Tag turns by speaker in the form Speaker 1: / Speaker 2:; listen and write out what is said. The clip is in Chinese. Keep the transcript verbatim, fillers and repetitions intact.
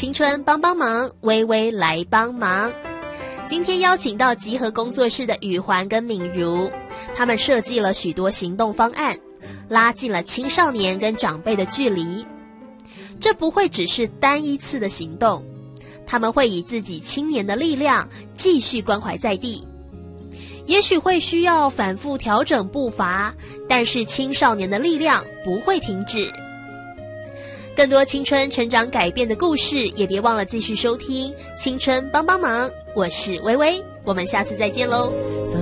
Speaker 1: 青春帮帮忙，微微来帮忙。今天邀请到集合工作室的宇环跟敏如，他们设计了许多行动方案，拉近了青少年跟长辈的距离。这不会只是单一次的行动，他们会以自己青年的力量继续关怀在地。也许会需要反复调整步伐，但是青少年的力量不会停止。更多青春成长改变的故事，也别忘了继续收听《青春帮帮忙》，我是微微，我们下次再见喽。